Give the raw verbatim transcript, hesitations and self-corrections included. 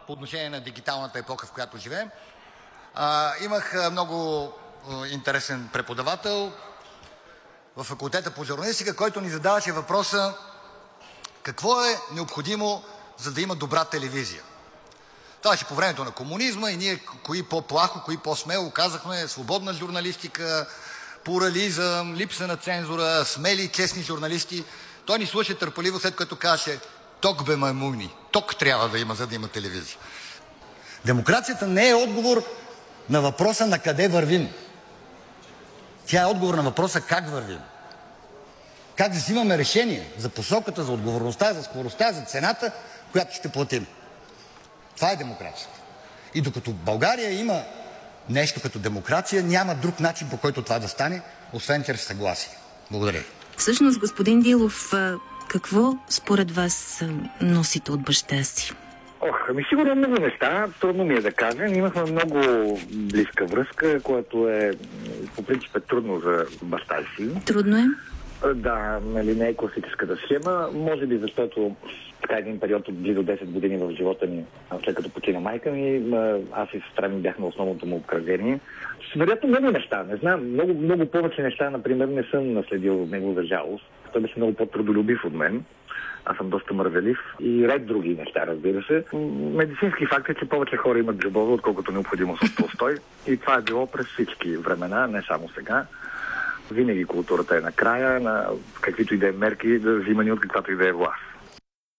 по отношение на дигиталната епоха, в която живеем. А, имах много интересен преподавател в факултета по журналистика, който ни задаваше въпроса какво е необходимо, за да има добра телевизия. Това беше по времето на комунизма и ние кои по-плахо, кои по-смело казахме свободна журналистика, плурализъм, липса на цензура, смели и честни журналисти. Той ни слуша търпеливо, след като казваше ток бе маймуни, ток трябва да има, за да има телевизия. Демокрацията не е отговор на въпроса на къде вървим. Тя е отговор на въпроса как вървим. Как взимаме решение за посоката, за отговорността, за скоростта, за цената, която ще платим. Това е демокрацията. И докато в България има нещо като демокрация, няма друг начин, по който това да стане, освен чрез съгласие. Благодаря. Всъщност, господин Дилов, какво според вас носите от баща си? Ох, ами сигурно много неща, трудно ми е да кажа. Имахме много близка връзка, което е по принцип е трудно за баща си. Трудно е? Да, нали, не е класическата схема. Може би защото така един период от близо десет години в живота ми, след като почина майка ми, аз и сестра ми бяхме основното му обкръжение. Вероятно много неща, не знам, много, много повече неща, например, не съм наследил от него за жалост. Той беше много по-трудолюбив от мен. Аз съм доста мързелив и ред други неща, разбира се. Медицински факт е, че повече хора имат джобове, отколкото необходимост от Толстой. И това е било през всички времена, не само сега. Винаги културата е накрая на каквито и да е мерки, да взимани от каквато и да е власт.